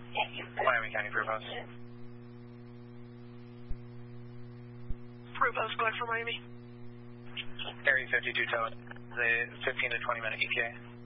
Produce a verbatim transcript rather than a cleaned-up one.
Miami County Provost. Provost, go ahead for Miami. Area fifty-two tow, the fifteen to twenty minute E T A.